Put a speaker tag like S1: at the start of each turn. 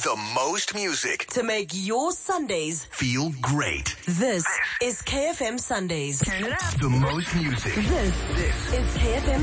S1: The most music
S2: to make your Sundays
S1: feel great.
S2: This is KFM Sundays.
S1: Turn it up. The most music.
S2: This is KFM